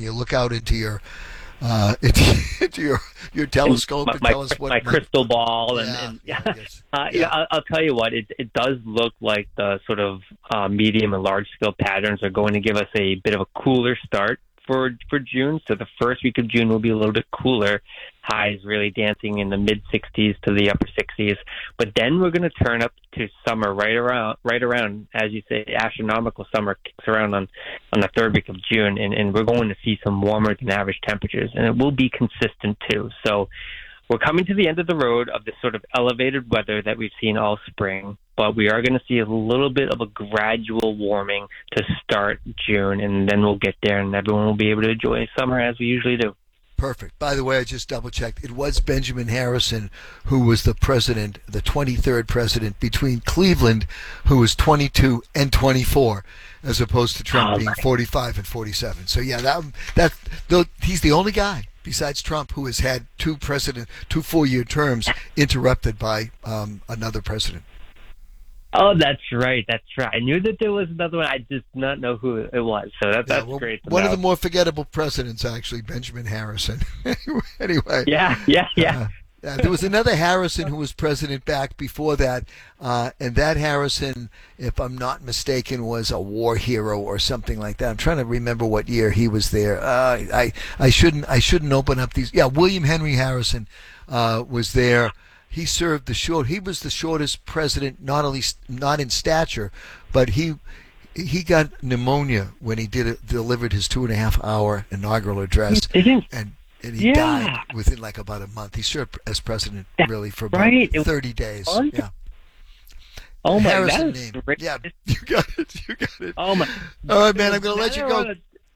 you look out into your your telescope and tell us what my crystal ball I'll tell you what, it does look like the sort of medium and large scale patterns are going to give us a bit of a cooler start for June. So the first week of June will be a little bit cooler, highs really dancing in the mid 60s to the upper 60s, but then we're going to turn up to summer right around, as you say, astronomical summer kicks around on the third week of June, and we're going to see some warmer than average temperatures, and it will be consistent too. So we're coming to the end of the road of this sort of elevated weather that we've seen all spring, but we are going to see a little bit of a gradual warming to start June, and then we'll get there and everyone will be able to enjoy summer as we usually do. Perfect. By the way, I just double-checked. It was Benjamin Harrison who was the president, the 23rd president between Cleveland, who was 22 and 24, as opposed to Trump being 45 and 47. So, yeah, he's the only guy besides Trump who has had two 4-year terms interrupted by another president. Oh, that's right. I knew that there was another one. I just did not know who it was. So that's great. One of the more forgettable presidents, actually, Benjamin Harrison. Anyway. Yeah. There was another Harrison who was president back before that, and that Harrison, if I'm not mistaken, was a war hero or something like that. I'm trying to remember what year he was there. I shouldn't open up these. Yeah, William Henry Harrison was there. He served he was the shortest president, not in stature, but he got pneumonia when he delivered his 2.5-hour inaugural address, and he died within like about a month. He served as president really for about 30 days. Yeah. Oh my Harrison God! Name. Yeah, you got it. Oh my! All right, man. I'm going to let you go.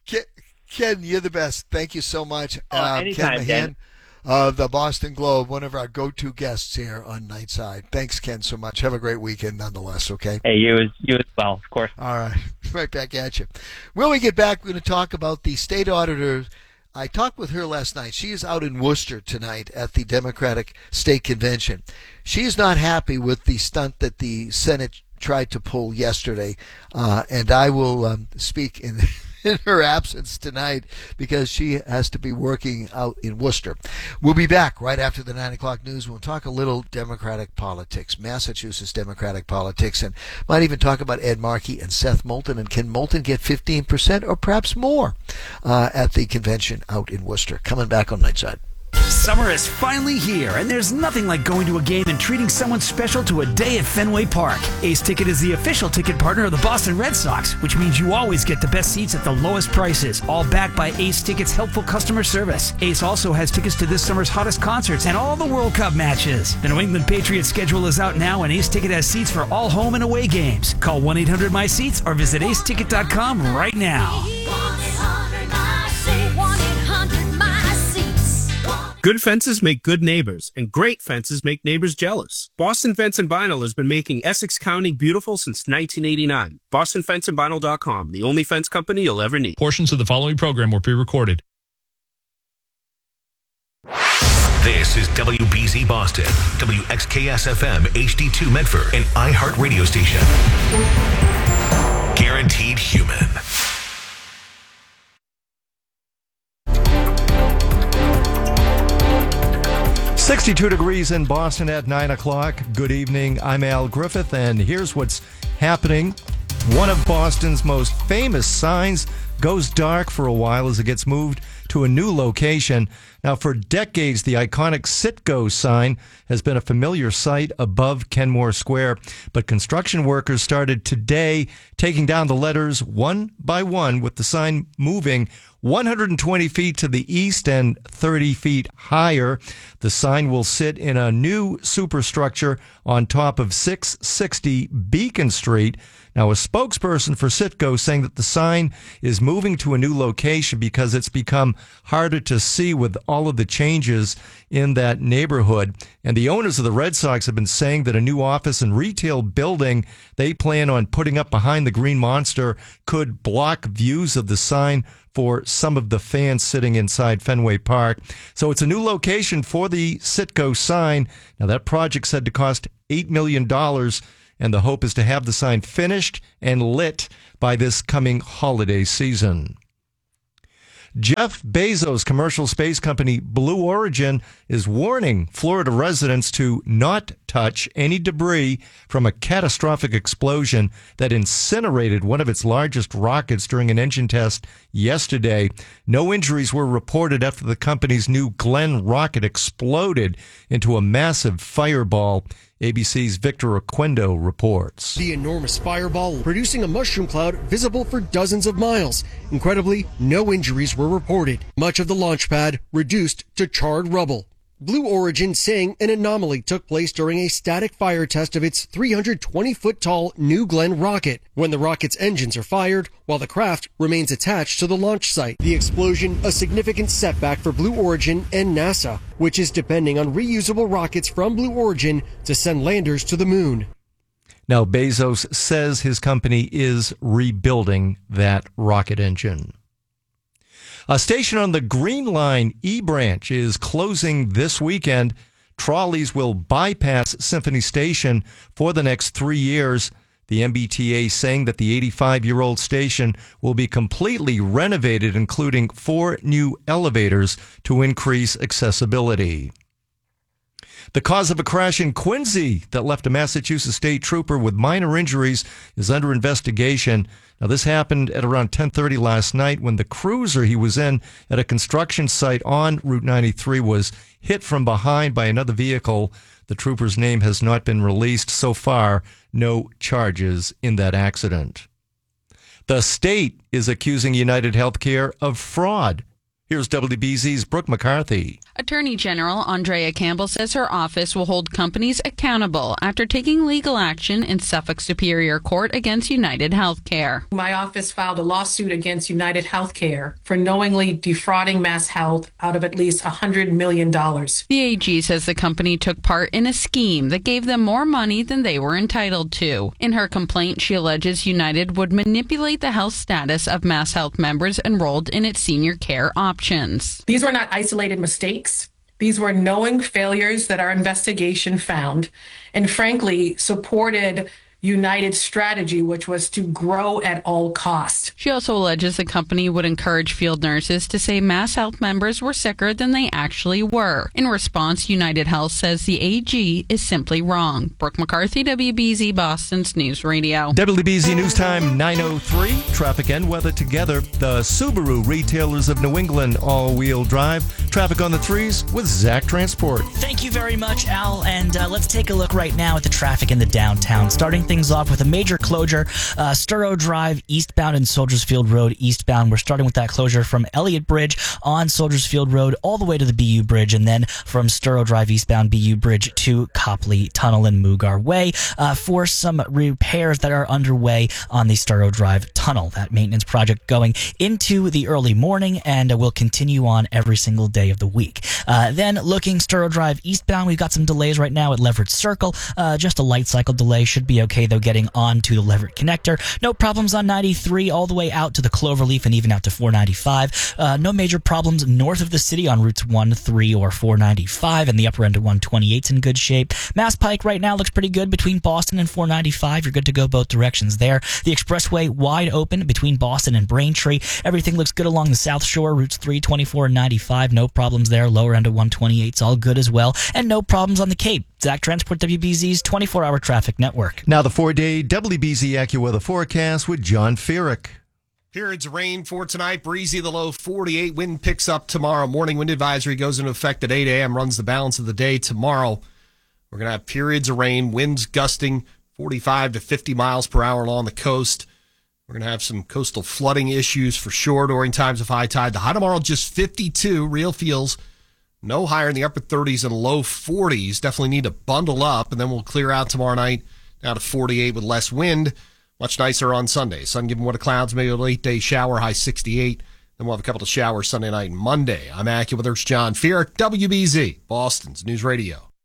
Ken, you're the best. Thank you so much. Anytime, Ken Mahan of the Boston Globe, one of our go-to guests here on Nightside. Thanks, Ken, so much. Have a great weekend nonetheless, okay? Hey, you as well, of course. All right. Right back at you. When we get back, we're going to talk about the state auditor. I talked with her last night. She is out in Worcester tonight at the Democratic State Convention. She is not happy with the stunt that the Senate tried to pull yesterday, and I will speak in her absence tonight because she has to be working out in Worcester. We'll be back right after the 9 o'clock news. We'll talk a little Democratic politics, Massachusetts Democratic politics, and might even talk about Ed Markey and Seth Moulton, and can Moulton get 15% or perhaps more at the convention out in Worcester. Coming back on Nightside. Summer is finally here, and there's nothing like going to a game and treating someone special to a day at Fenway Park. Ace Ticket is the official ticket partner of the Boston Red Sox, which means you always get the best seats at the lowest prices, all backed by Ace Ticket's helpful customer service. Ace also has tickets to this summer's hottest concerts and all the World Cup matches. The New England Patriots schedule is out now, and Ace Ticket has seats for all home and away games. Call 1-800-MY-SEATS or visit aceticket.com right now. Good fences make good neighbors, and great fences make neighbors jealous. Boston Fence and Vinyl has been making Essex County beautiful since 1989. BostonFenceandVinyl.com, the only fence company you'll ever need. Portions of the following program were pre-recorded. This is WBZ Boston, WXKS-FM HD2 Medford, an iHeart radio station. Guaranteed human. 62 degrees in Boston at 9 o'clock. Good evening. I'm Al Griffith, and here's what's happening. One of Boston's most famous signs goes dark for a while as it gets moved to a new location. Now, for decades, the iconic Citgo sign has been a familiar sight above Kenmore Square, but construction workers started today taking down the letters one by one, with the sign moving 120 feet to the east and 30 feet higher. The sign will sit in a new superstructure on top of 660 Beacon Street. Now, a spokesperson for Citgo saying that the sign is moving to a new location because it's become harder to see with all of the changes in that neighborhood. And the owners of the Red Sox have been saying that a new office and retail building they plan on putting up behind the Green Monster could block views of the sign for some of the fans sitting inside Fenway Park. So it's a new location for the Citgo sign. Now, that project said to cost $8 million, and the hope is to have the sign finished and lit by this coming holiday season. Jeff Bezos' commercial space company Blue Origin is warning Florida residents to not touch any debris from a catastrophic explosion that incinerated one of its largest rockets during an engine test yesterday. No injuries were reported after the company's New Glenn rocket exploded into a massive fireball. ABC's Victor Oquendo reports. The enormous fireball producing a mushroom cloud visible for dozens of miles. Incredibly, no injuries were reported. Much of the launch pad reduced to charred rubble. Blue Origin saying an anomaly took place during a static fire test of its 320-foot-tall New Glenn rocket when the rocket's engines are fired while the craft remains attached to the launch site. The explosion, a significant setback for Blue Origin and NASA, which is depending on reusable rockets from Blue Origin to send landers to the moon. Now, Bezos says his company is rebuilding that rocket engine. A station on the Green Line E branch is closing this weekend. Trolleys will bypass Symphony Station for the next 3 years. The MBTA saying that the 85-year-old station will be completely renovated, including 4 new elevators to increase accessibility. The cause of a crash in Quincy that left a Massachusetts state trooper with minor injuries is under investigation. Now, this happened at around 10:30 last night when the cruiser he was in at a construction site on Route 93 was hit from behind by another vehicle. The trooper's name has not been released. So far, no charges in that accident. The state is accusing United Healthcare of fraud. Here's WBZ's Brooke McCarthy. Attorney General Andrea Campbell says her office will hold companies accountable after taking legal action in Suffolk Superior Court against United Healthcare. My office filed a lawsuit against United Healthcare for knowingly defrauding MassHealth out of at least $100 million. The AG says the company took part in a scheme that gave them more money than they were entitled to. In her complaint, she alleges United would manipulate the health status of MassHealth members enrolled in its senior care options. These were not isolated mistakes. These were knowing failures that our investigation found and frankly supported United's strategy, which was to grow at all costs. She also alleges the company would encourage field nurses to say MassHealth members were sicker than they actually were. In response, United Health says the AG is simply wrong. Brooke McCarthy, WBZ Boston's News Radio. WBZ News Time 9:03. Traffic and weather together. The Subaru Retailers of New England all-wheel drive. Traffic on the 3s with Zach Transport. Thank you very much, Al. And let's take a look right now at the traffic in the downtown. Starting things off with a major closure, Sturrow Drive eastbound and Soldiers Field Road eastbound. We're starting with that closure from Elliott Bridge on Soldiers Field Road all the way to the BU Bridge, and then from Sturrow Drive eastbound BU Bridge to Copley Tunnel and Mugar Way for some repairs that are underway on the Sturrow Drive Tunnel. That maintenance project going into the early morning and will continue on every single day of the week. Then looking Sturrow Drive eastbound, we've got some delays right now at Leverett Circle. Just a light cycle delay. Should be okay though getting on to the Leverett Connector. No problems on 93 all the way out to the Cloverleaf and even out to 495. No major problems north of the city on routes 1, 3, or 495, and the upper end of 128's in good shape. Mass Pike right now looks pretty good between Boston and 495. You're good to go both directions there. The expressway wide open between Boston and Braintree. Everything looks good along the South Shore, routes 3, 24, and 95. No problems there. Lower end of 128's all good as well. And no problems on the Cape. Zach Transport, WBZ's 24-hour traffic network. Now the 4-day WBZ AccuWeather forecast with John Feerick. Periods of rain for tonight. Breezy, the low 48. Wind picks up tomorrow morning. Wind advisory goes into effect at 8 a.m. Runs the balance of the day tomorrow. We're going to have periods of rain. Winds gusting 45 to 50 miles per hour along the coast. We're going to have some coastal flooding issues for sure during times of high tide. The high tomorrow just 52. Real feels no higher in the upper 30s and low 40s. Definitely need to bundle up, and then we'll clear out tomorrow night down to 48 with less wind. Much nicer on Sunday. Sun giving way to clouds, maybe a late-day shower, high 68. Then we'll have a couple of showers Sunday night and Monday. I'm AccuWeather's John Feerick, WBZ, Boston's News Radio.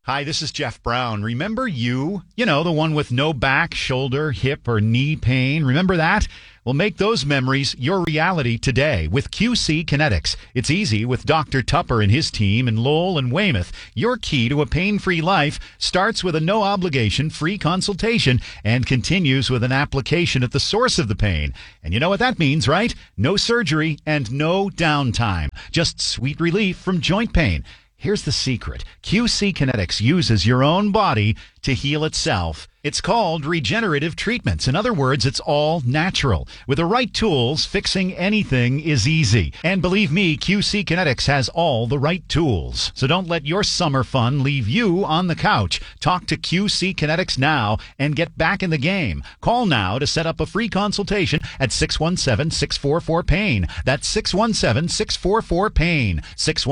Hi, this is Jeff Brown. Remember you? You know, the one with no back, shoulder, hip, or knee pain. Remember that? Well, make those memories your reality today with QC Kinetics. It's easy with Dr. Tupper and his team in Lowell and Weymouth. Your key to a pain-free life starts with a no-obligation free consultation and continues with an application at the source of the pain. And you know what that means, right? No surgery and no downtime. Just sweet relief from joint pain. Here's the secret. QC Kinetics uses your own body to heal itself. It's called regenerative treatments. In other words, it's all natural. With the right tools, fixing anything is easy. And believe me, QC Kinetics has all the right tools. So don't let your summer fun leave you on the couch. Talk to QC Kinetics now and get back in the game. Call now to set up a free consultation at 617-644-PAIN. That's 617-644-PAIN.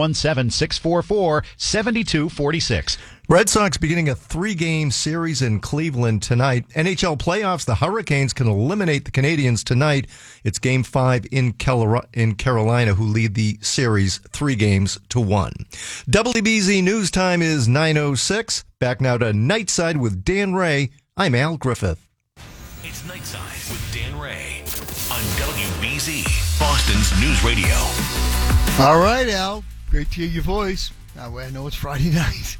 617-644-7246. Red Sox beginning a 3-game series in Cleveland tonight. NHL playoffs, the Hurricanes can eliminate the Canadiens tonight. It's Game 5 in Carolina, who lead the series 3-1. WBZ News Time is 9:06. Back now to Nightside with Dan Ray. I'm Al Griffith. It's Nightside with Dan Ray on WBZ, Boston's News Radio. All right, Al. Great to hear your voice. Now, I know it's Friday night.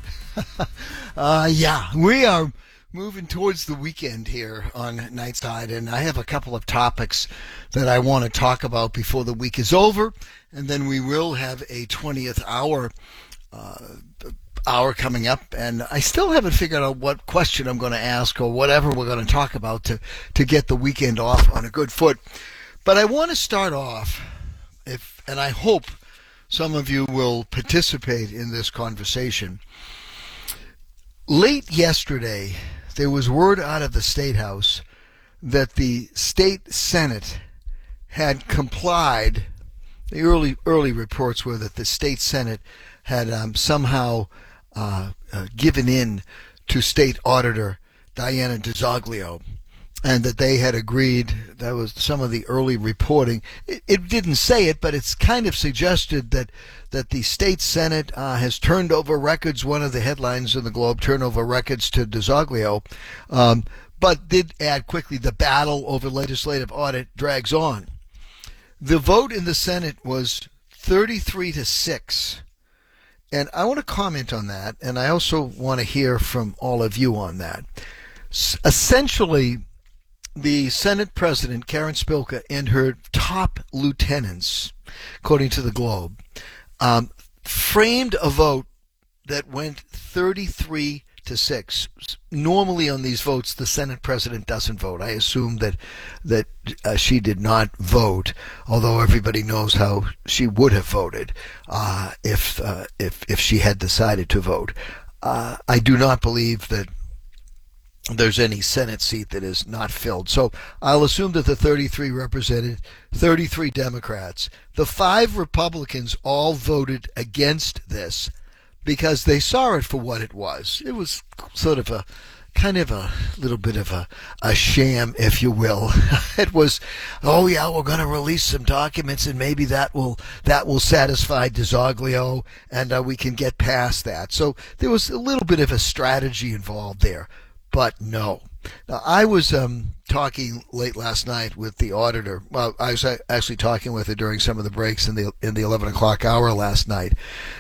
We are moving towards the weekend here on Nightside, and I have a couple of topics that I want to talk about before the week is over, and then we will have a 20th hour coming up, and I still haven't figured out what question I'm going to ask or whatever we're going to talk about to get the weekend off on a good foot. But I want to start off, and I hope some of you will participate in this conversation. Late yesterday, there was word out of the State House that the State Senate had complied. The early reports were that the State Senate had somehow given in to State Auditor Diana DiZoglio, and that they had agreed. That was some of the early reporting. It didn't say it, but it's kind of suggested that the State Senate has turned over records. One of the headlines in the Globe, turn over records to DiZoglio, but did add quickly, the battle over legislative audit drags on. The vote in the Senate was 33-6. And I want to comment on that, and I also want to hear from all of you on that. Essentially, the Senate President, Karen Spilka, and her top lieutenants, according to the Globe, framed a vote that went 33-6. Normally on these votes, the Senate President doesn't vote. I assume that she did not vote, although everybody knows how she would have voted if she had decided to vote. I do not believe that there's any Senate seat that is not filled. So I'll assume that the 33 represented 33 Democrats. The 5 Republicans all voted against this because they saw it for what it was. It was sort of a little bit of a sham, if you will. It was, we're going to release some documents and maybe that will satisfy DiZoglio and we can get past that. So there was a little bit of a strategy involved there. But no. Now, I was talking late last night with the auditor. Well, I was actually talking with her during some of the breaks in the 11 o'clock hour last night.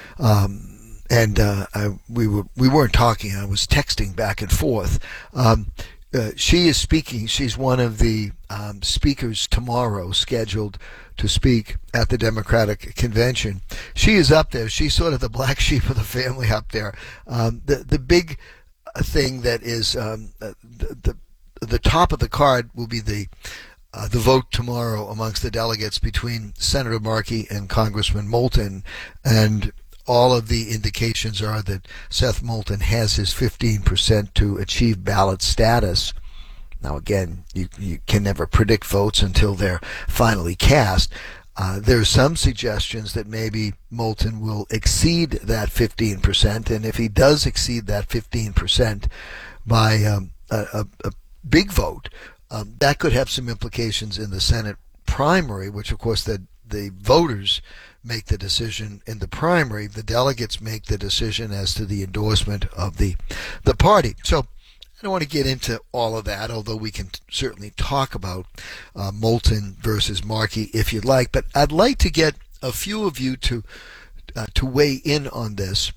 We weren't talking. I was texting back and forth. She is speaking. She's one of the speakers tomorrow scheduled to speak at the Democratic Convention. She is up there. She's sort of the black sheep of the family up there. The big thing that is the top of the card will be the vote tomorrow amongst the delegates between Senator Markey and Congressman Moulton, and all of the indications are that Seth Moulton has his 15% to achieve ballot status. Now again, you can never predict votes until they're finally cast. There are some suggestions that maybe Moulton will exceed that 15%, and if he does exceed that 15% by a big vote, that could have some implications in the Senate primary, which of course the voters make the decision in the primary. The delegates make the decision as to the endorsement of the party. So I don't want to get into all of that, although we can certainly talk about Moulton versus Markey if you'd like. But I'd like to get a few of you to weigh in on this.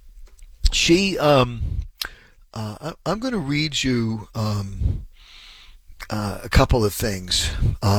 I'm going to read you a couple of things.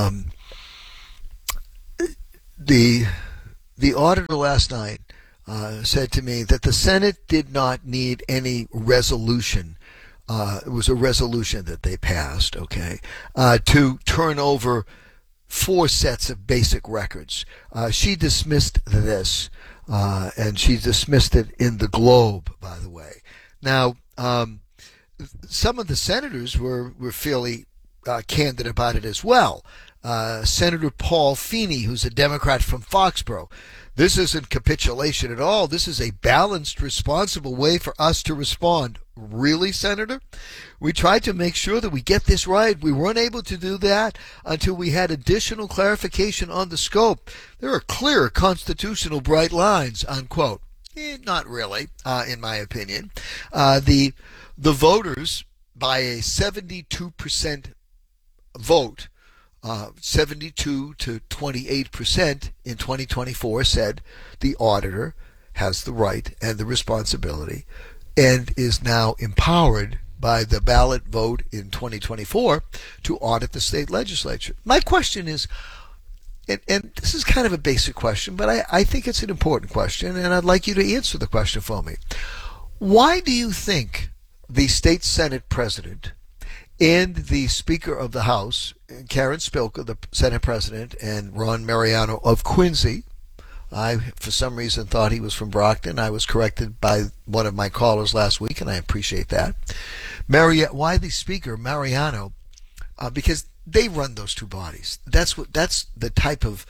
The auditor last night said to me that the Senate did not need any resolution. It was a resolution that they passed, to turn over 4 sets of basic records. She dismissed this, and she dismissed it in the Globe, by the way. Now, some of the senators were fairly candid about it as well. Senator Paul Feeney, who's a Democrat from Foxborough. This isn't capitulation at all. This is a balanced, responsible way for us to respond. Really, Senator? We tried to make sure that we get this right. We weren't able to do that until we had additional clarification on the scope. There are clear constitutional bright lines, unquote. Not really, in my opinion. The voters, by a 72% vote, 72 to 28% in 2024, said the auditor has the right and the responsibility and is now empowered by the ballot vote in 2024 to audit the state legislature. My question is, and this is kind of a basic question, but I think it's an important question, and I'd like you to answer the question for me. Why do you think the state Senate president and the Speaker of the House, Karen Spilka, the Senate President, and Ron Mariano of Quincy. I, for some reason, thought he was from Brockton. I was corrected by one of my callers last week, and I appreciate that. Why the Speaker, Mariano? Because they run those two bodies. That's the type of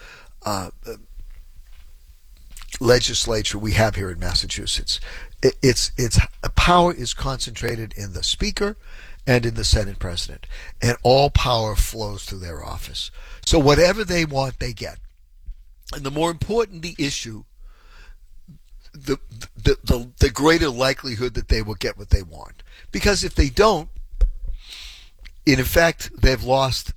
legislature we have here in Massachusetts. Its power is concentrated in the Speaker and in the Senate President, and all power flows through their office. So whatever they want, they get. And the more important the issue, the greater likelihood that they will get what they want. Because if they don't, in effect, they've lost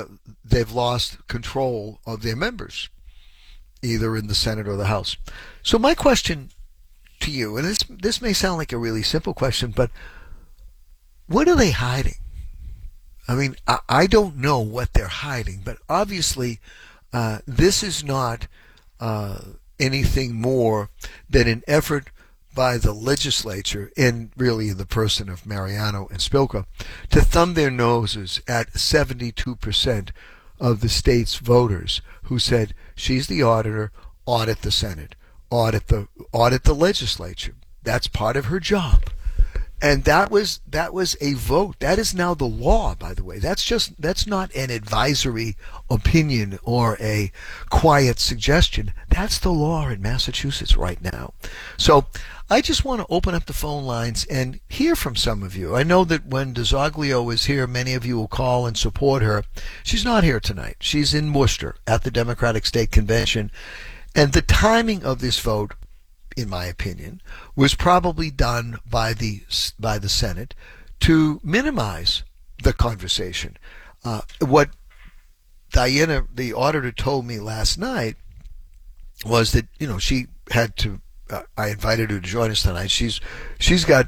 control of their members, either in the Senate or the House. So my question to you, and this may sound like a really simple question, but what are they hiding? I mean, I don't know what they're hiding, but obviously this is not anything more than an effort by the legislature, and really in the person of Mariano and Spilka, to thumb their noses at 72% of the state's voters who said, she's the auditor, audit the Senate, audit the legislature. That's part of her job. And that was a vote. That is now the law, by the way. That's not an advisory opinion or a quiet suggestion. That's the law in Massachusetts right now. So I just want to open up the phone lines and hear from some of you. I know that when DeZoglio is here, many of you will call and support her. She's not here tonight. She's in Worcester at the Democratic State Convention. And the timing of this vote, in my opinion, was probably done by the Senate to minimize the conversation. What Diana, the auditor, told me last night was that she had to. I invited her to join us tonight. She's got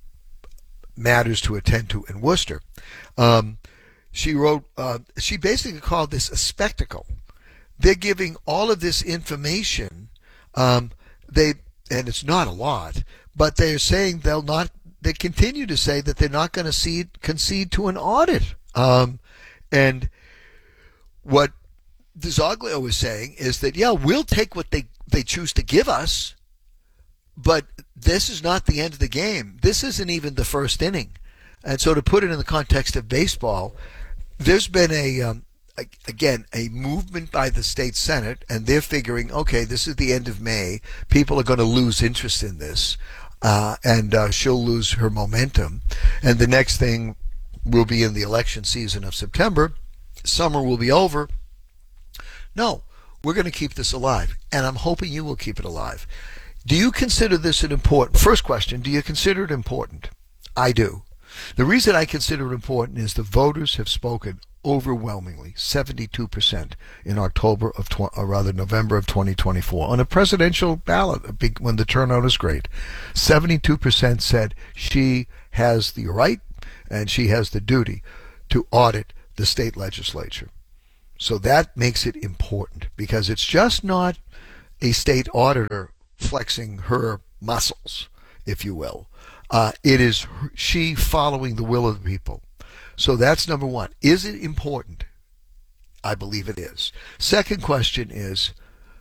matters to attend to in Worcester. She wrote. She basically called this a spectacle. They're giving all of this information. And it's not a lot, but they're saying they continue to say that they're not going to concede to an audit. And what DeZoglio was saying is that, we'll take what they choose to give us, but this is not the end of the game. This isn't even the first inning. And so to put it in the context of baseball, there's been a movement by the state Senate, and they're figuring, okay, this is the end of May. People are going to lose interest in this, and she'll lose her momentum. And the next thing will be in the election season of September. Summer will be over. No, we're going to keep this alive, and I'm hoping you will keep it alive. Do you consider this an important, first question, do you consider it important? I do. The reason I consider it important is the voters have spoken overwhelmingly, 72% in November of 2024 on a presidential ballot, when the turnout is great. 72% said she has the right and she has the duty to audit the state legislature. So that makes it important, because it's just not a state auditor flexing her muscles, if you will. It is she following the will of the people. So that's number one. Is it important? I believe it is. Second question is,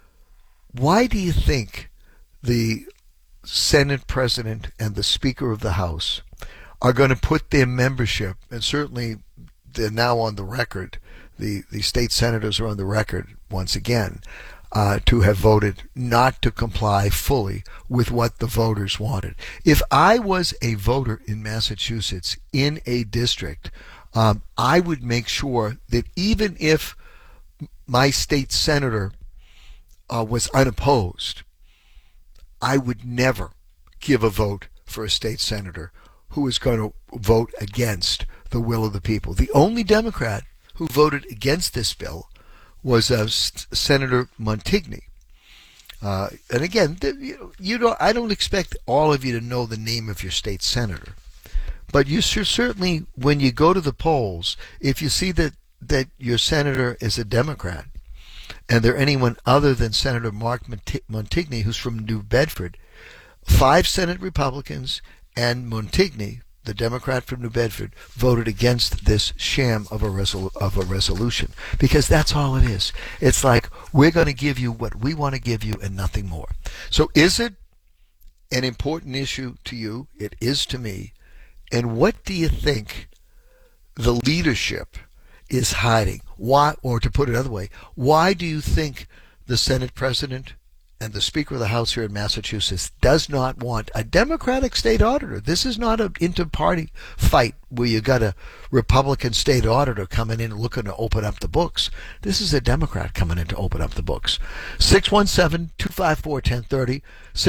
why do you think the Senate President and the Speaker of the House are going to put their membership, and certainly they're now on the record, the state senators are on the record once again, to have voted not to comply fully with what the voters wanted. If I was a voter in Massachusetts in a district, I would make sure that even if my state senator was unopposed, I would never give a vote for a state senator who is going to vote against the will of the people. The only Democrat who voted against this bill was Senator Montigny. And again, I don't expect all of you to know the name of your state senator, but you should certainly, when you go to the polls, if you see that your senator is a Democrat, and they're anyone other than Senator Mark Montigny, who's from New Bedford, 5 Senate Republicans and Montigny, the Democrat from New Bedford, voted against this sham of a resolution, because that's all it is. It's like, we're going to give you what we want to give you and nothing more. So is it an important issue to you? It is to me. And what do you think the leadership is hiding? Why, or to put it another way, why do you think the Senate President and the Speaker of the House here in Massachusetts does not want a Democratic state auditor? This is not an inter-party fight where you got a Republican state auditor coming in looking to open up the books. This is a Democrat coming in to open up the books. 617-254-1030,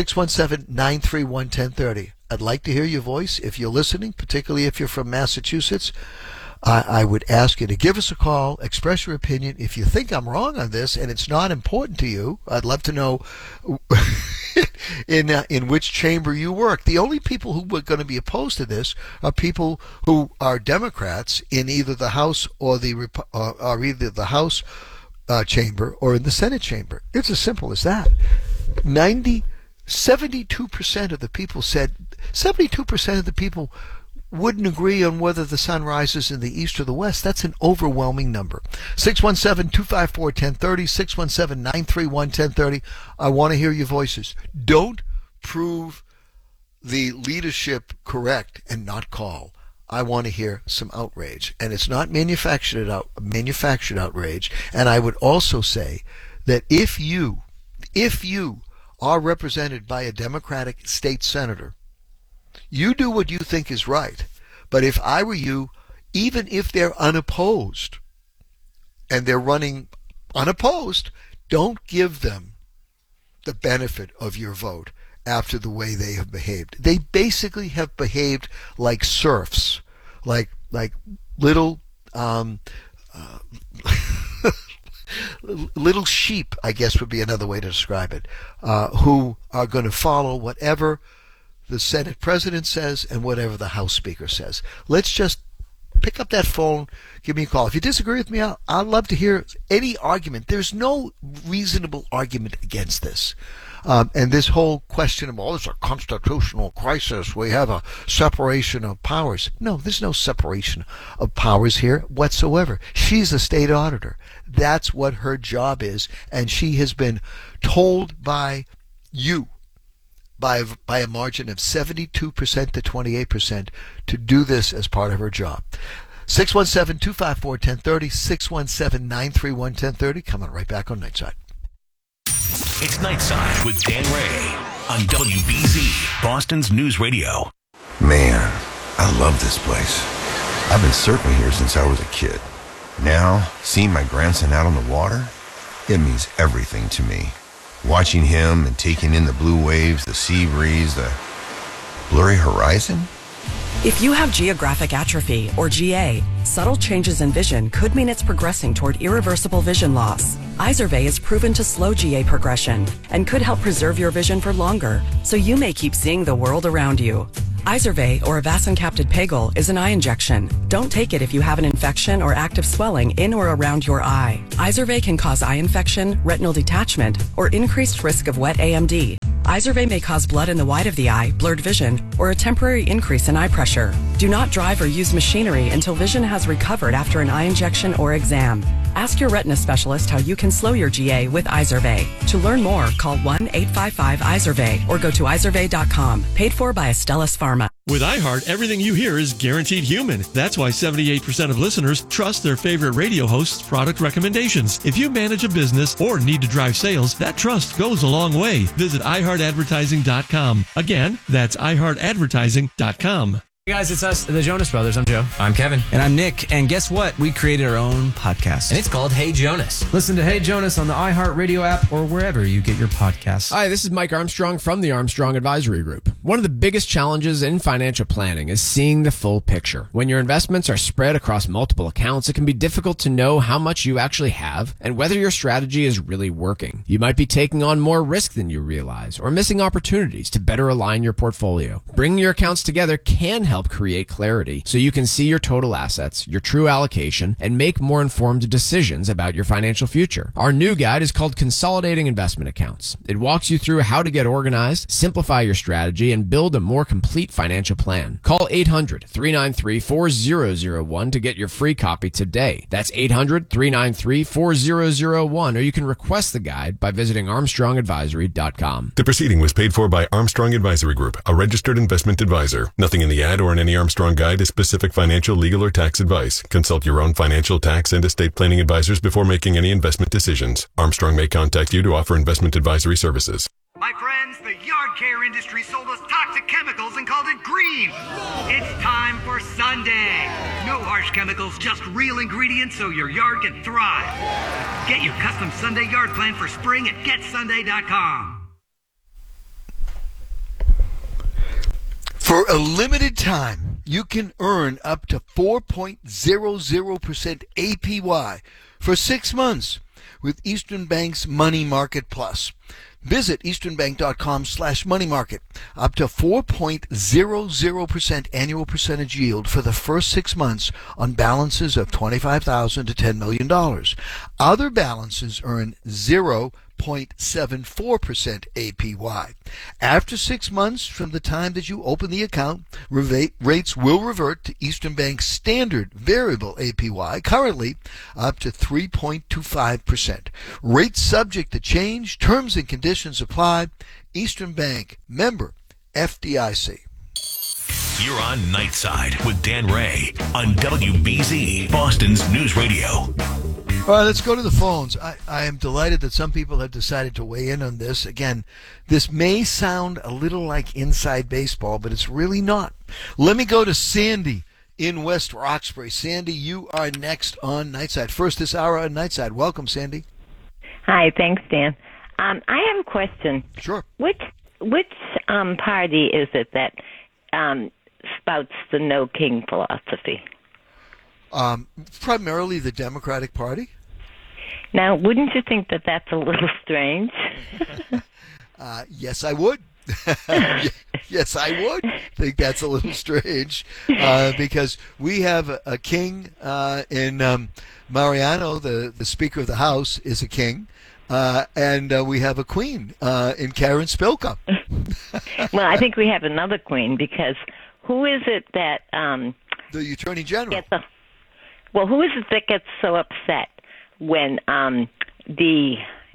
617-931-1030. I'd like to hear your voice if you're listening, particularly if you're from Massachusetts. I would ask you to give us a call, express your opinion. If you think I'm wrong on this and it's not important to you, I'd love to know in which chamber you work. The only people who are going to be opposed to this are people who are Democrats in either the House or either the House chamber or in the Senate chamber. It's as simple as that. 72% of the people said, 72% of the people wouldn't agree on whether the sun rises in the east or the west. That's an overwhelming number. 617-254-1030, 617-931-1030. I want to hear your voices. Don't prove the leadership correct and not call. I want to hear some outrage. And it's not manufactured outrage. And I would also say that if you are represented by a Democratic state senator, you do what you think is right. But if I were you, even if they're unopposed, and they're running unopposed, don't give them the benefit of your vote after the way they have behaved. They basically have behaved like serfs, like little little sheep, I guess would be another way to describe it, who are going to follow whatever the Senate President says and whatever the House Speaker says. Let's just pick up that phone, give me a call. If you disagree with me, I'd love to hear any argument. There's no reasonable argument against this. And this whole question of, it's a constitutional crisis, we have a separation of powers. No, there's no separation of powers here whatsoever. She's a state auditor. That's what her job is, and she has been told by you, by a margin of 72% to 28%, to do this as part of her job. 617-254-1030, 617-931-1030. Coming right back on Nightside. It's Nightside with Dan Ray on WBZ, Boston's News Radio. Man, I love this place. I've been surfing here since I was a kid. Now, seeing my grandson out on the water, It means everything to me. Watching him and taking in the blue waves, the sea breeze, the blurry horizon. If you have geographic atrophy, or GA, subtle changes in vision could mean it's progressing toward irreversible vision loss. Izervay is proven to slow GA progression and could help preserve your vision for longer, so you may keep seeing the world around you. Izervay, or avacincaptad pegol, is an eye injection. Don't take it if you have an infection or active swelling in or around your eye. Izervay can cause eye infection, retinal detachment, or increased risk of wet AMD. Izervay may cause blood in the white of the eye, blurred vision, or a temporary increase in eye pressure. Do not drive or use machinery until vision has recovered after an eye injection or exam. Ask your retina specialist how you can slow your GA with Izervay. To learn more, call 1-855-IZERVAY or go to izervay.com. Paid for by Astellas Pharma. With iHeart, everything you hear is guaranteed human. That's why 78% of listeners trust their favorite radio host's product recommendations. If you manage a business or need to drive sales, that trust goes a long way. Visit iHeartAdvertising.com. Again, that's iHeartAdvertising.com. Hey guys, it's us, the Jonas Brothers. I'm Joe. I'm Kevin. And I'm Nick. And guess what? We created our own podcast. And it's called Hey Jonas. Listen to Hey Jonas on the iHeartRadio app or wherever you get your podcasts. Hi, this is Mike Armstrong from the Armstrong Advisory Group. One of the biggest challenges in financial planning is seeing the full picture. When your investments are spread across multiple accounts, it can be difficult to know how much you actually have and whether your strategy is really working. You might be taking on more risk than you realize or missing opportunities to better align your portfolio. Bringing your accounts together can help create clarity so you can see your total assets, your true allocation, and make more informed decisions about your financial future. Our new guide is called Consolidating Investment Accounts. It walks you through how to get organized, simplify your strategy, and build a more complete financial plan. Call 800-393-4001 to get your free copy today. That's 800-393-4001, or you can request the guide by visiting ArmstrongAdvisory.com. The proceeding was paid for by Armstrong Advisory Group, a registered investment advisor. Nothing in the ad or in any Armstrong guide is specific financial, legal, or tax advice. Consult your own financial, tax, and estate planning advisors before making any investment decisions. Armstrong may contact you to offer investment advisory services. My friends, the yard care industry sold us toxic chemicals and called it green. It's time for Sunday. No harsh chemicals, just real ingredients so your yard can thrive. Get your custom Sunday yard plan for spring at getsunday.com. For a limited time, you can earn up to 4.00% APY for 6 months with Eastern Bank's Money Market Plus. Visit easternbank.com/moneymarket. Up to 4.00% annual percentage yield for the first 6 months on balances of $25,000 to $10 million. Other balances earn 0.74% APY. After 6 months from the time that you open the account, rates will revert to Eastern Bank's standard variable APY, currently up to 3.25%. Rates subject to change. Terms and conditions apply. Eastern Bank, member FDIC. You're on Nightside with Dan Ray on WBZ, Boston's News Radio. All right, let's go to the phones. I am delighted that some people have decided to weigh in on this. Again, this may sound a little like inside baseball, but it's really not. Let me go to Sandy in West Roxbury. Sandy, you are next on Nightside. First this hour on Nightside. Welcome, Sandy. Hi, thanks, Dan. I have a question. Sure. Which party is it that spouts the no king philosophy? Primarily the Democratic Party. Now, wouldn't you think that that's a little strange? Yes, I would. Yes, I would think that's a little strange because we have a king in Mariano, the Speaker of the House, is a king. And we have a queen in Karen Spilka. Well, I think we have another queen because who is it that... the Attorney General. Who is it that gets so upset when the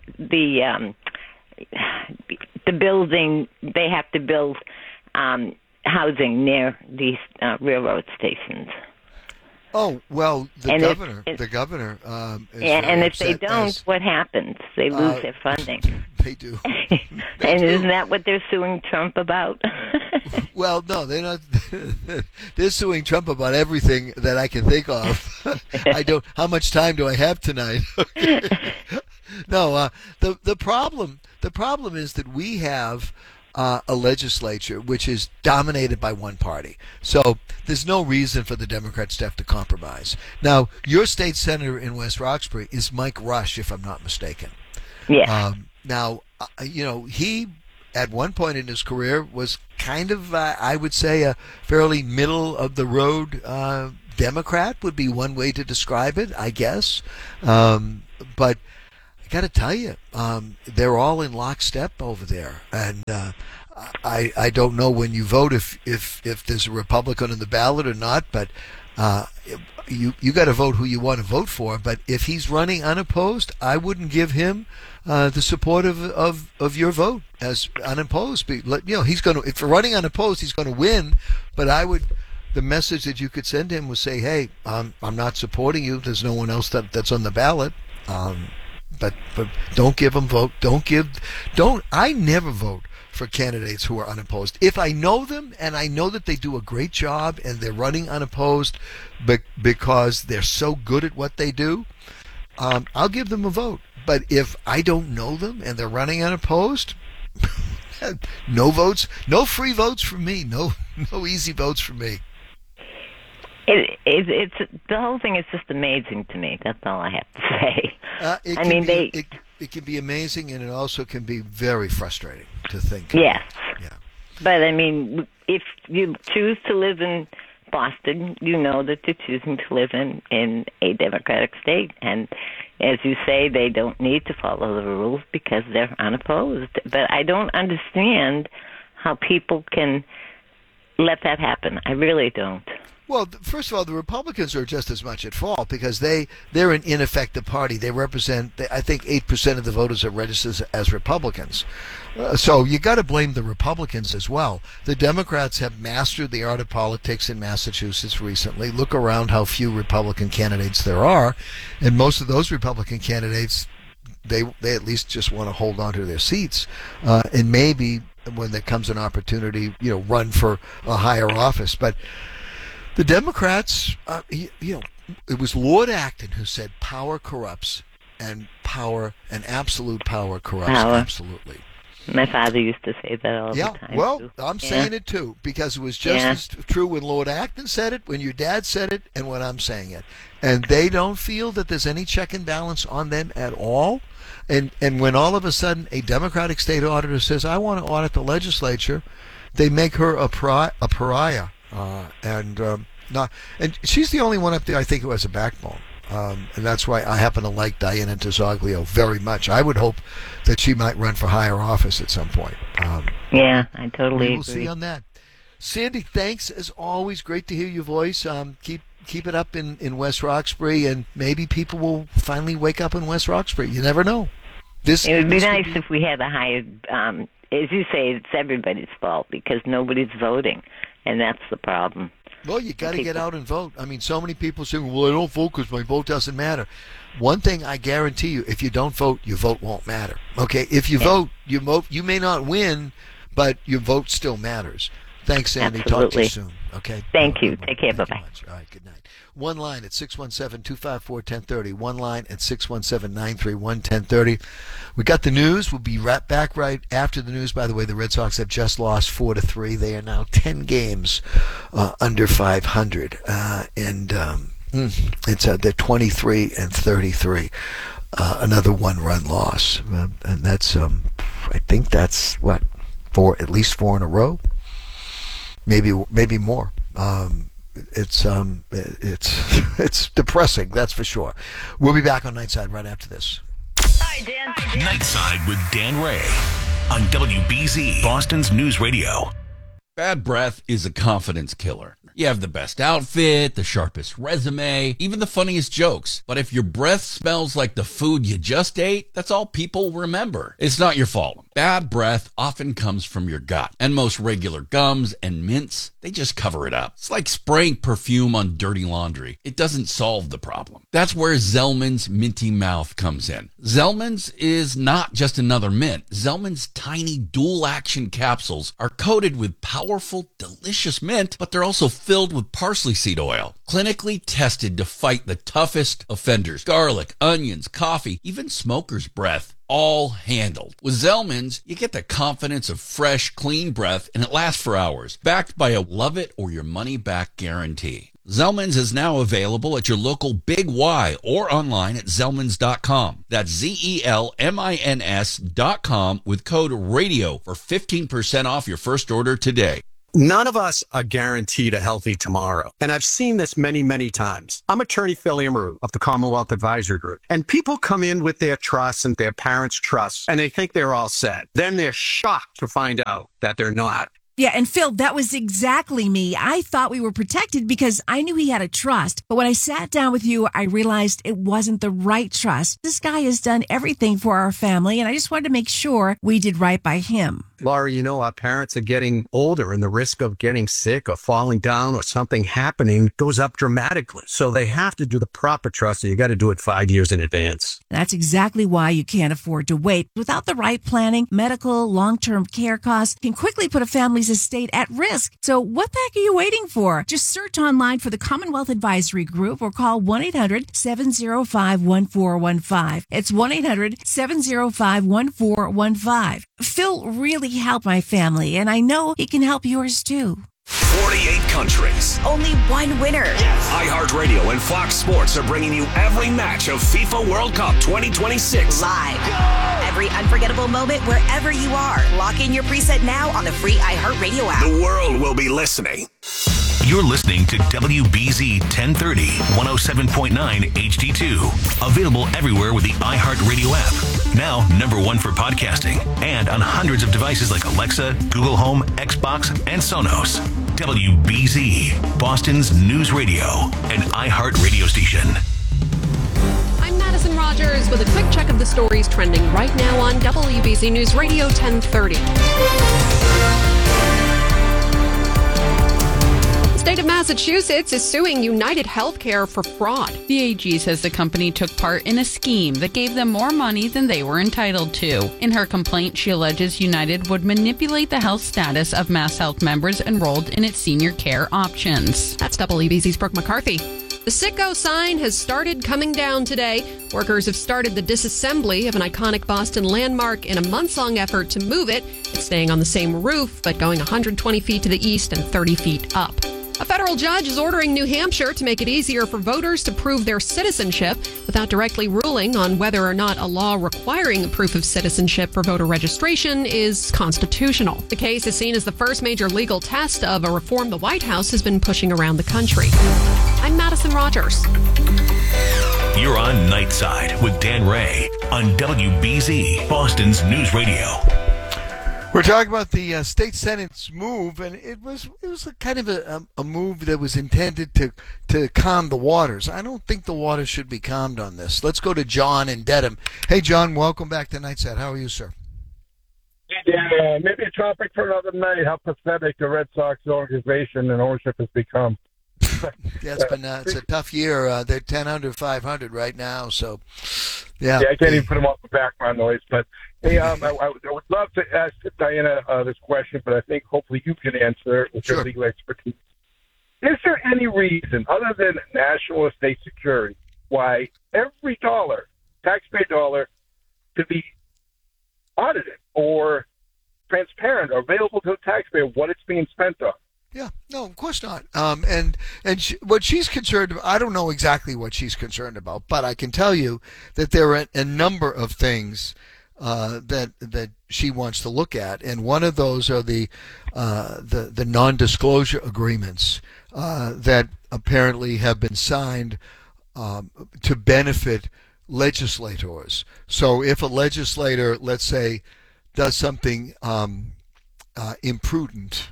building, they have to build housing near these railroad stations? Oh, well, the governor. And if they don't, what happens? They lose their funding. They do. Isn't that what they're suing Trump about? Well, no, they're not. They're suing Trump about everything that I can think of. How much time do I have tonight? No, the problem is that we have a legislature which is dominated by one party. So there's no reason for the Democrats to have to compromise. Now, your state senator in West Roxbury is Mike Rush, if I'm not mistaken. Yeah. Now, he at one point in his career was kind of, I would say, a fairly middle of the road Democrat would be one way to describe it, I guess. But I got to tell you, they're all in lockstep over there, and I don't know when you vote if there's a Republican on the ballot or not, but you got to vote who you want to vote for. But if he's running unopposed, I wouldn't give him the support of your vote as unopposed. He's going to, if running unopposed, he's going to win. But the message that you could send him was say, hey, I'm not supporting you. There's no one else that's on the ballot. But don't give them vote. I never vote for candidates who are unopposed. If I know them and I know that they do a great job and they're running unopposed because they're so good at what they do, I'll give them a vote. But if I don't know them and they're running unopposed, no votes, no free votes for me, no easy votes for me. It's the whole thing is just amazing to me. That's all I have to say. It can be amazing, and it also can be very frustrating to think. Yes. Yeah. But if you choose to live in Boston, you know that you're choosing to live in a Democratic state, and as you say, they don't need to follow the rules because they're unopposed. But I don't understand how people can let that happen. I really don't. Well, first of all, the Republicans are just as much at fault because they're an ineffective party. They represent, I think, 8% of the voters are registered as Republicans. So you got to blame the Republicans as well. The Democrats have mastered the art of politics in Massachusetts recently. Look around how few Republican candidates there are, and most of those Republican candidates, they at least just want to hold on to their seats, and maybe when there comes an opportunity, run for a higher office, but. The Democrats, it was Lord Acton who said power corrupts, and absolute power corrupts absolutely. My father used to say that all the time. Well, too. I'm saying it too, because it was just as true when Lord Acton said it, when your dad said it, and when I'm saying it. And they don't feel that there's any check and balance on them at all. And when all of a sudden a Democratic state auditor says, I want to audit the legislature, they make her a pariah. And she's the only one up there, I think, who has a backbone. And that's why I happen to like Diana Tozzoglio very much. I would hope that she might run for higher office at some point. I totally agree. We'll see on that. Sandy, thanks as always. Great to hear your voice. Keep it up in West Roxbury, and maybe people will finally wake up in West Roxbury. You never know. It would be nice if we had a higher, as you say, it's everybody's fault because nobody's voting. And that's the problem. Well, you got to get out and vote. I mean, so many people say, well, I don't vote because my vote doesn't matter. One thing I guarantee you, if you don't vote, your vote won't matter. Okay? If you vote, you may not win, but your vote still matters. Thanks, Sandy. Absolutely. Talk to you soon. Okay? Thank you. Take care. Bye-bye. All right, good night. One line at 617-254-1030. One line at 617-931-1030. We got the news. We'll be back right after the news. By the way, the Red Sox have just lost 4-3. They are now 10 games under 500. They're 23-33. Another one-run loss. And that's, I think that's, at least 4 in a row? Maybe more. It's depressing, that's for sure. We'll be back on Nightside right after this. Hi, Dan. Nightside with Dan Ray on WBZ, Boston's News Radio. Bad breath is a confidence killer. You have the best outfit, the sharpest resume, even the funniest jokes. But if your breath smells like the food you just ate, that's all people remember. It's not your fault. Bad breath often comes from your gut. And most regular gums and mints, they just cover it up. It's like spraying perfume on dirty laundry. It doesn't solve the problem. That's where Zellman's Minty Mouth comes in. Zellman's is not just another mint. Zellman's tiny dual-action capsules are coated with powerful powerful, delicious mint, but they're also filled with parsley seed oil, clinically tested to fight the toughest offenders. Garlic, onions, coffee, even smoker's breath. All handled. With Zellman's, you get the confidence of fresh, clean breath, and it lasts for hours, backed by a love it or your money back guarantee. Zellman's is now available at your local Big Y or online at Zellmans.com. That's ZELMINS.com with code RADIO for 15% off your first order today. None of us are guaranteed a healthy tomorrow. And I've seen this many, many times. I'm attorney Phil Amaru of the Commonwealth Advisory Group. And people come in with their trusts and their parents' trusts, and they think they're all set. Then they're shocked to find out that they're not. Yeah, and Phil, that was exactly me. I thought we were protected because I knew he had a trust. But when I sat down with you, I realized it wasn't the right trust. This guy has done everything for our family, and I just wanted to make sure we did right by him. Laurie, you know, our parents are getting older and the risk of getting sick or falling down or something happening goes up dramatically. So they have to do the proper trust, and you got to do it 5 years in advance. That's exactly why you can't afford to wait. Without the right planning, medical, long-term care costs can quickly put a family's estate at risk. So what the heck are you waiting for? Just search online for the Commonwealth Advisory Group or call 1-800-705-1415. It's 1-800-705-1415. Phil really helped my family, and I know he can help yours too. 48 countries. Only one winner. iHeartRadio and Fox Sports are bringing you every match of FIFA World Cup 2026. Live. Every unforgettable moment wherever you are. Lock in your preset now on the free iHeartRadio app. The world will be listening. You're listening to WBZ 1030, 107.9 HD2. Available everywhere with the iHeartRadio app. Now, #1 for podcasting. And on hundreds of devices like Alexa, Google Home, Xbox, and Sonos. WBZ, Boston's news radio and iHeart radio station. I'm Madison Rogers with a quick check of the stories trending right now on WBZ News Radio 1030. The state of Massachusetts is suing United Healthcare for fraud. The AG says the company took part in a scheme that gave them more money than they were entitled to. In her complaint, she alleges United would manipulate the health status of MassHealth members enrolled in its senior care options. That's WBZ's Brooke McCarthy. The Sitco sign has started coming down today. Workers have started the disassembly of an iconic Boston landmark in a months-long effort to move it. It's staying on the same roof, but going 120 feet to the east and 30 feet up. A federal judge is ordering New Hampshire to make it easier for voters to prove their citizenship without directly ruling on whether or not a law requiring a proof of citizenship for voter registration is constitutional. The case is seen as the first major legal test of a reform the White House has been pushing around the country. I'm Madison Rogers. You're on Nightside with Dan Ray on WBZ, Boston's news radio. We're talking about the state senate's move, and it was a kind of a move that was intended to calm the waters. I don't think the waters should be calmed on this. Let's go to John in Dedham. Hey, John, welcome back to Nightside. How are you, sir? Yeah, maybe a topic for another night. How pathetic the Red Sox organization and ownership has become. Yeah, it's a tough year. They're 10 under 500 right now, so yeah. I can't even put them off the background noise. But hey, I would love to ask Diana this question, but I think hopefully you can answer it with your legal expertise. Is there any reason other than national or state security why every dollar, taxpayer dollar, could be audited or transparent or available to the taxpayer what it's being spent on? Yeah, no, of course not. What she's concerned about, I don't know exactly what she's concerned about, but I can tell you that there are a number of things that she wants to look at, and one of those are the non-disclosure agreements that apparently have been signed to benefit legislators. So if a legislator, let's say, does something imprudent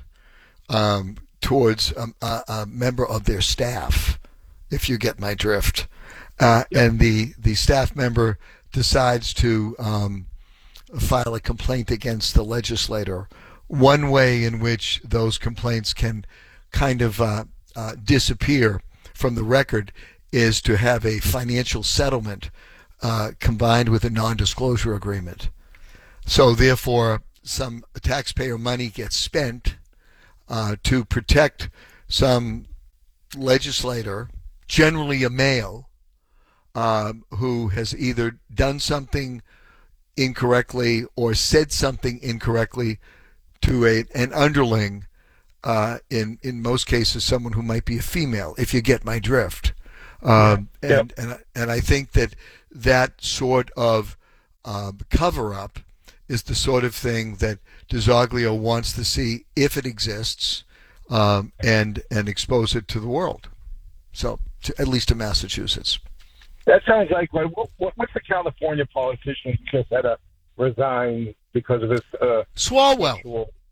towards a member of their staff, if you get my drift, and the staff member decides to file a complaint against the legislator, one way in which those complaints can kind of disappear from the record is to have a financial settlement combined with a non-disclosure agreement. So therefore, some taxpayer money gets spent to protect some legislator, generally a male, who has either done something incorrectly or said something incorrectly to an underling, in most cases someone who might be a female, if you get my drift. And I think that sort of cover-up is the sort of thing that DiZoglio wants to see, if it exists, and expose it to the world. So, at least to Massachusetts. That sounds like what's the California politician who just had to resign because of his Swalwell.